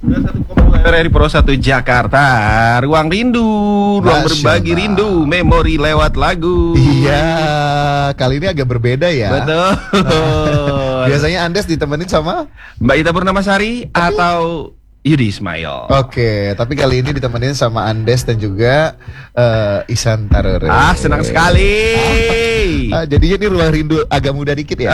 91,2 RRI Pro 1 Jakarta. Ruang rindu, ruang berbagi rindu, memori lewat lagu. Iya, kali ini agak berbeda ya. Betul. Biasanya Andes ditemenin sama Mbak Ita Purnamasari atau Yudi Ismail. Oke, tapi kali ini ditemenin sama Andes dan juga Ihsan Tarore. Senang sekali. Jadinya ini ruang rindu agak muda dikit ya.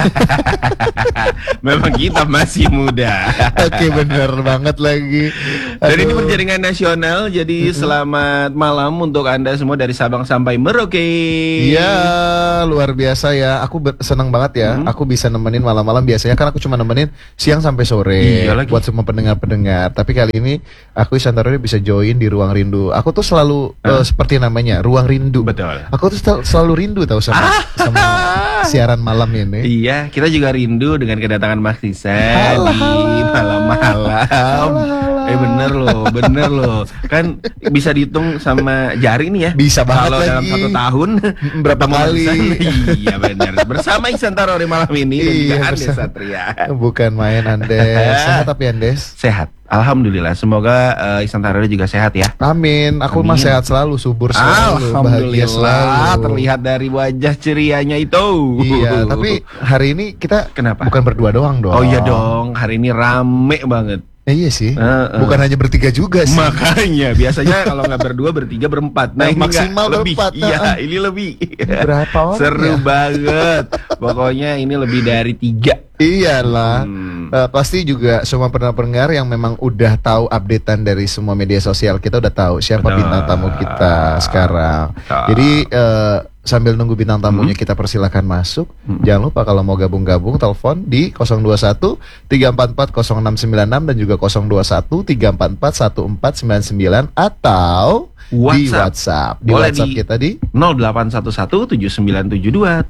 Memang kita masih muda. Oke, bener banget lagi. Dan ini berjaringan nasional. Jadi selamat malam untuk Anda semua dari Sabang sampai Merauke. Iya, luar biasa ya. Aku senang banget ya. Aku bisa nemenin malam-malam. Biasanya kan aku cuma nemenin siang sampai sore. Iya lagi. Buat semua pendengar-pendengar. Tapi kali ini aku Ihsan Tarore bisa join di ruang rindu. Aku tuh selalu seperti namanya, ruang rindu. Betul. Aku tuh selalu rindu tahu sama siaran malam ini. Iya, kita juga rindu dengan kedatangan Mas Ihsan di malam-malam. Bener loh. Kan bisa dihitung sama jari nih ya. Bisa banget kalau lagi. dalam 1 tahun Berapa kali? Iya benar. Bersama Ihsan Tarore malam ini dan juga Andes Satria. Bukan main Andes. Sehat tapi Andes? Sehat. Alhamdulillah. Semoga Ihsan Tarore juga sehat ya. Amin. Aku mah sehat selalu, subur selalu, bahagia selalu. Terlihat dari wajah cerianya itu. Iya, tapi hari ini kita Kenapa? bukan berdua doang dong. Oh iya dong, hari ini rame banget. Iya sih. Bukan hanya bertiga juga sih. Makanya biasanya kalau nggak berdua, bertiga, berempat. Nah, ini maksimal lebih. berempat. Iya, ini lebih. Berapa orang? Seru banget. Pokoknya ini lebih dari 3. Iyalah. Pasti juga semua pendengar yang memang udah tahu updatean dari semua media sosial kita udah tahu siapa bintang tamu kita sekarang. Jadi sambil nunggu bintang tamunya kita persilakan masuk. Jangan lupa kalau mau gabung-gabung telepon di 021 344 0696 dan juga 021 344 1499 atau di WhatsApp. Di boleh WhatsApp di kita di 0811 7972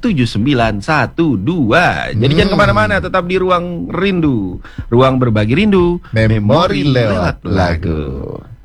7912. Jadi jangan kemana-mana, tetap di ruang rindu, ruang berbagi rindu, Memori lewat lagu.